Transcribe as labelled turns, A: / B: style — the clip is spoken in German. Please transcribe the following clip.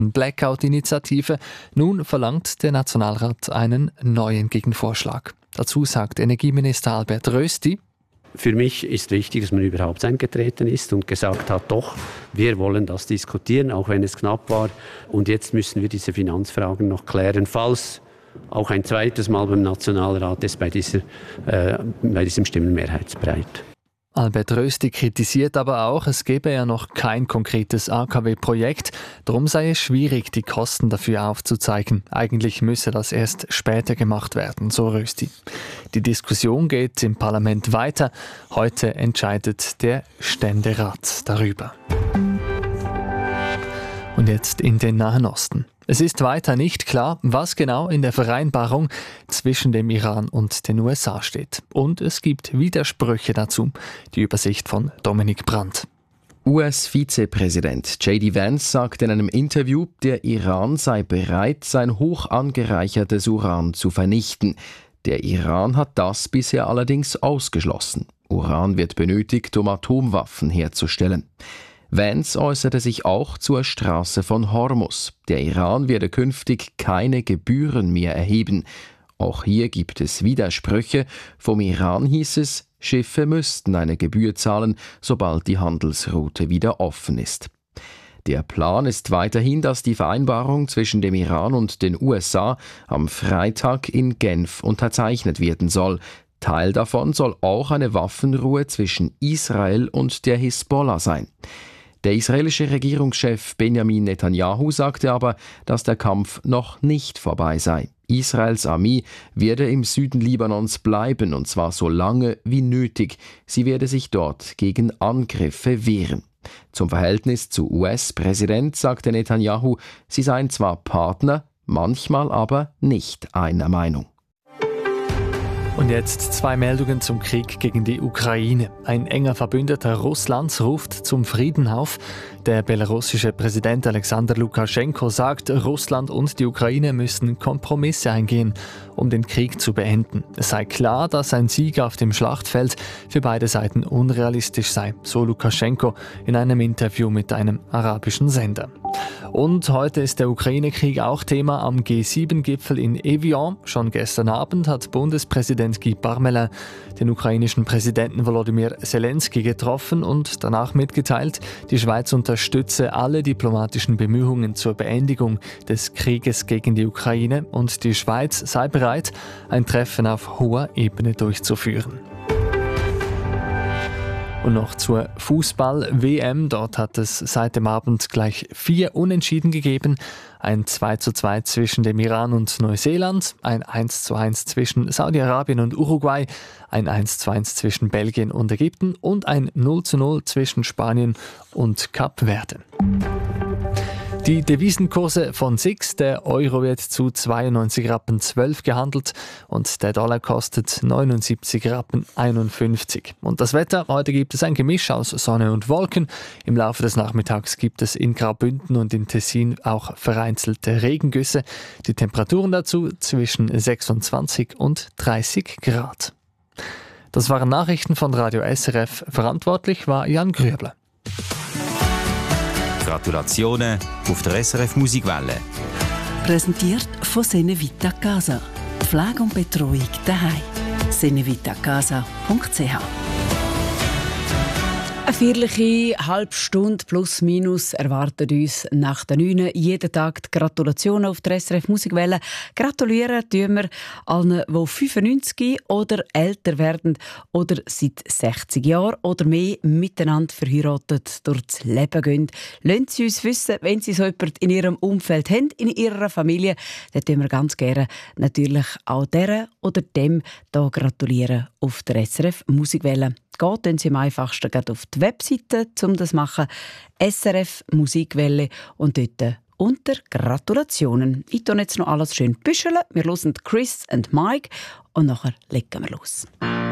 A: Blackout-Initiative. Nun verlangt der Nationalrat einen neuen Gegenvorschlag. Dazu sagt Energieminister Albert Rösti:
B: Für mich ist wichtig, dass man überhaupt eingetreten ist und gesagt hat, doch, wir wollen das diskutieren, auch wenn es knapp war. Und jetzt müssen wir diese Finanzfragen noch klären, falls auch ein zweites Mal beim Nationalrat ist bei diesem Stimmenmehrheitsbreit.
A: Albert Rösti kritisiert aber auch, es gebe ja noch kein konkretes AKW-Projekt. Darum sei es schwierig, die Kosten dafür aufzuzeigen. Eigentlich müsse das erst später gemacht werden, so Rösti. Die Diskussion geht im Parlament weiter. Heute entscheidet der Ständerat darüber. Und jetzt in den Nahen Osten. Es ist weiter nicht klar, was genau in der Vereinbarung zwischen dem Iran und den USA steht. Und es gibt Widersprüche dazu. Die Übersicht von Dominik Brandt.
C: US-Vizepräsident J.D. Vance sagt in einem Interview, der Iran sei bereit, sein hoch angereichertes Uran zu vernichten. Der Iran hat das bisher allerdings ausgeschlossen. Uran wird benötigt, um Atomwaffen herzustellen. Vance äußerte sich auch zur Straße von Hormuz. Der Iran werde künftig keine Gebühren mehr erheben. Auch hier gibt es Widersprüche. Vom Iran hieß es, Schiffe müssten eine Gebühr zahlen, sobald die Handelsroute wieder offen ist. Der Plan ist weiterhin, dass die Vereinbarung zwischen dem Iran und den USA am Freitag in Genf unterzeichnet werden soll. Teil davon soll auch eine Waffenruhe zwischen Israel und der Hisbollah sein. Der israelische Regierungschef Benjamin Netanyahu sagte aber, dass der Kampf noch nicht vorbei sei. Israels Armee werde im Süden Libanons bleiben, und zwar so lange wie nötig. Sie werde sich dort gegen Angriffe wehren. Zum Verhältnis zu US-Präsident sagte Netanyahu, sie seien zwar Partner, manchmal aber nicht einer Meinung.
A: Und jetzt 2 Meldungen zum Krieg gegen die Ukraine. Ein enger Verbündeter Russlands ruft zum Frieden auf. Der belarussische Präsident Alexander Lukaschenko sagt, Russland und die Ukraine müssen Kompromisse eingehen, um den Krieg zu beenden. Es sei klar, dass ein Sieg auf dem Schlachtfeld für beide Seiten unrealistisch sei, so Lukaschenko in einem Interview mit einem arabischen Sender. Und heute ist der Ukraine-Krieg auch Thema am G7-Gipfel in Evian. Schon gestern Abend hat Bundespräsident Guy Parmelin den ukrainischen Präsidenten Volodymyr Zelensky getroffen und danach mitgeteilt, die Schweiz unterstütze alle diplomatischen Bemühungen zur Beendigung des Krieges gegen die Ukraine und die Schweiz sei bereit, ein Treffen auf hoher Ebene durchzuführen. Und noch zur Fußball-WM. Dort hat es seit dem Abend gleich 4 Unentschieden gegeben. Ein 2:2 zwischen dem Iran und Neuseeland, ein 1:1 zwischen Saudi-Arabien und Uruguay, ein 1:1 zwischen Belgien und Ägypten und ein 0:0 zwischen Spanien und Kap Verde. Die Devisenkurse von SIX, der Euro wird zu 92,12 Rappen gehandelt und der Dollar kostet 79,51 Rappen. Und das Wetter, heute gibt es ein Gemisch aus Sonne und Wolken. Im Laufe des Nachmittags gibt es in Graubünden und im Tessin auch vereinzelte Regengüsse. Die Temperaturen dazu zwischen 26 und 30 Grad. Das waren Nachrichten von Radio SRF. Verantwortlich war Jan Grübler.
D: Gratulationen auf der SRF Musikwelle.
E: Präsentiert von Senevita Casa. Pflege und Betreuung daheim. senevitacasa.ch.
F: Eine vierliche halbe Stunde plus minus erwartet uns nach der 9. jeden Tag die Gratulationen auf der SRF Musikwelle. Gratulieren tun wir allen, die 95 oder älter werden oder seit 60 Jahren oder mehr miteinander verheiratet durchs Leben gehen. Lassen Sie uns wissen, wenn Sie so jemanden in Ihrem Umfeld haben, in Ihrer Familie, dann tun wir ganz gerne natürlich auch der oder dem da gratulieren auf der SRF Musikwelle. Gehen Sie am einfachsten auf die Webseite, um das zu machen. SRF Musikwelle und dort unter Gratulationen. Ich tue jetzt noch alles schön büscheln. Wir hören Chris und Mike und nachher legen wir los.